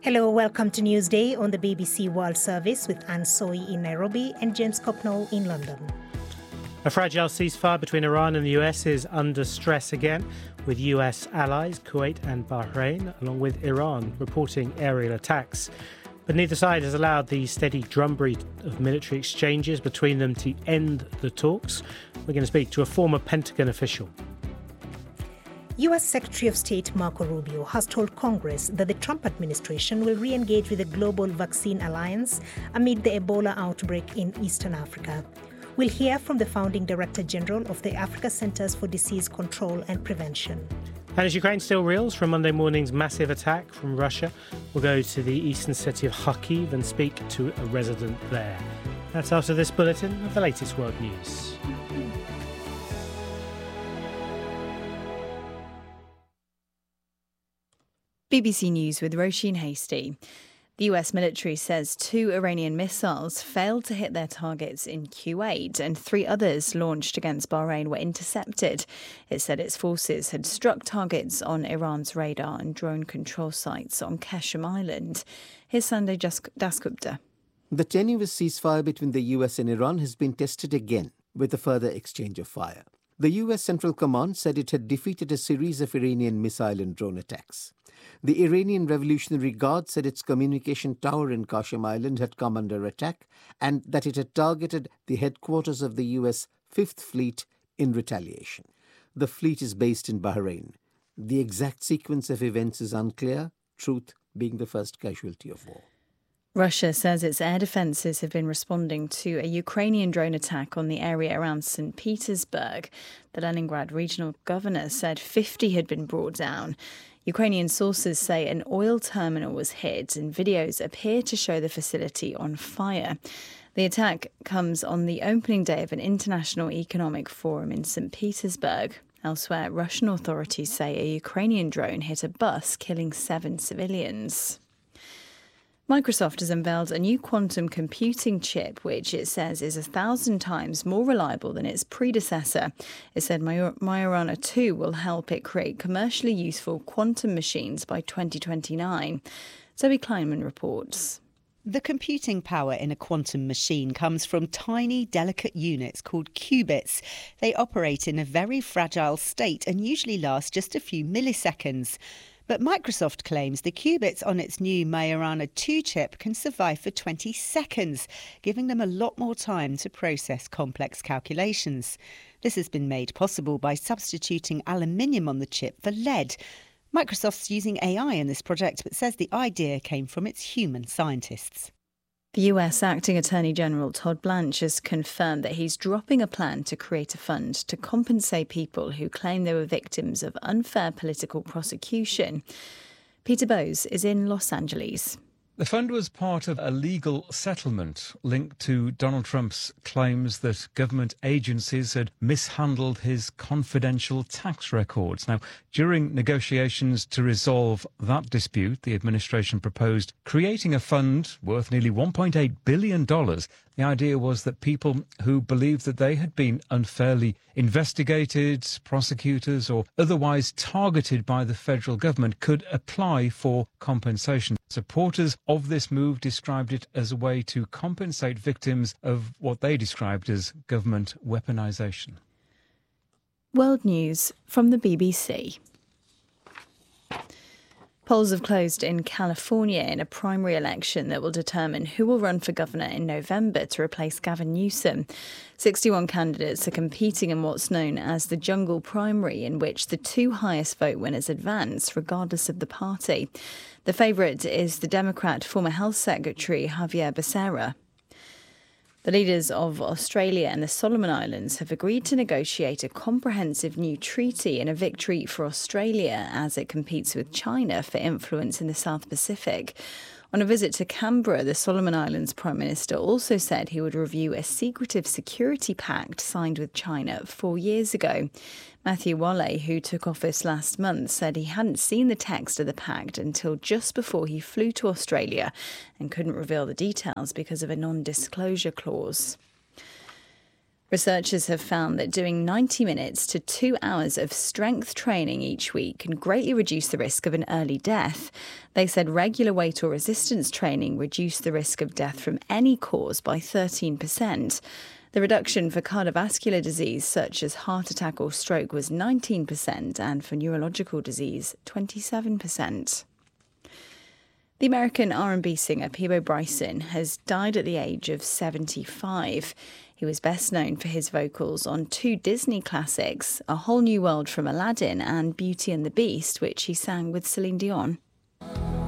Hello, welcome to Newsday on the BBC World Service with Anne Soy in Nairobi and James Copnall in London. A fragile ceasefire between Iran and the US is under stress again, with US allies Kuwait and Bahrain, along with Iran, reporting aerial attacks. But neither side has allowed the steady drumbeat of military exchanges between them to end the talks. We're going to speak to a former Pentagon official. US Secretary of State Marco Rubio has told Congress that the Trump administration will re-engage with the Global Vaccine Alliance amid the Ebola outbreak in Eastern Africa. We'll hear from the founding Director General of the Africa Centers for Disease Control and Prevention. And as Ukraine still reels from Monday morning's massive attack from Russia, we'll go to the eastern city of Kharkiv and speak to a resident there. That's after this bulletin of the latest world news. BBC News with Roisin Hastie. The US military says 2 Iranian missiles failed to hit their targets in Kuwait and 3 others launched against Bahrain were intercepted. It said its forces had struck targets on Iran's radar and drone control sites on Qasem Island. Here's Sanjay Dasgupta. The tenuous ceasefire between the US and Iran has been tested again with a further exchange of fire. The US Central Command said it had defeated a series of Iranian missile and drone attacks. The Iranian Revolutionary Guard said its communication tower in Qasem Island had come under attack and that it had targeted the headquarters of the US Fifth Fleet in retaliation. The fleet is based in Bahrain. The exact sequence of events is unclear, truth being the first casualty of war. Russia says its air defences have been responding to a Ukrainian drone attack on the area around St. Petersburg. The Leningrad regional governor said 50 had been brought down. Ukrainian sources say an oil terminal was hit and videos appear to show the facility on fire. The attack comes on the opening day of an international economic forum in St. Petersburg. Elsewhere, Russian authorities say a Ukrainian drone hit a bus, killing 7 civilians. Microsoft has unveiled a new quantum computing chip, which it says is 1,000 times more reliable than its predecessor. It said Majorana 2 will help it create commercially useful quantum machines by 2029. Zoe Kleinman reports. The computing power in a quantum machine comes from tiny, delicate units called qubits. They operate in a very fragile state and usually last just a few milliseconds. But Microsoft claims the qubits on its new Majorana 2 chip can survive for 20 seconds, giving them a lot more time to process complex calculations. This has been made possible by substituting aluminium on the chip for lead. Microsoft's using AI in this project, but says the idea came from its human scientists. The US Acting Attorney General Todd Blanche has confirmed that he's dropping a plan to create a fund to compensate people who claim they were victims of unfair political prosecution. Peter Bowes is in Los Angeles. The fund was part of a legal settlement linked to Donald Trump's claims that government agencies had mishandled his confidential tax records. Now, during negotiations to resolve that dispute, the administration proposed creating a fund worth nearly $1.8 billion. The idea was that people who believed that they had been unfairly investigated, prosecutors or otherwise targeted by the federal government could apply for compensation. Supporters of this move described it as a way to compensate victims of what they described as government weaponization. World News from the BBC. Polls have closed in California in a primary election that will determine who will run for governor in November to replace Gavin Newsom. 61 candidates are competing in what's known as the Jungle Primary, in which the 2 highest vote winners advance, regardless of the party. The favourite is the Democrat former Health Secretary Javier Becerra. The leaders of Australia and the Solomon Islands have agreed to negotiate a comprehensive new treaty in a victory for Australia as it competes with China for influence in the South Pacific. On a visit to Canberra, the Solomon Islands Prime Minister also said he would review a secretive security pact signed with China 4 years ago. Matthew Wale, who took office last month, said he hadn't seen the text of the pact until just before he flew to Australia and couldn't reveal the details because of a non-disclosure clause. Researchers have found that doing 90 minutes to 2 hours of strength training each week can greatly reduce the risk of an early death. They said regular weight or resistance training reduced the risk of death from any cause by 13%. The reduction for cardiovascular disease such as heart attack or stroke was 19%, and for neurological disease, 27%. The American R&B singer Peabo Bryson has died at the age of 75. He was best known for his vocals on 2 Disney classics, A Whole New World from Aladdin and Beauty and the Beast, which he sang with Celine Dion.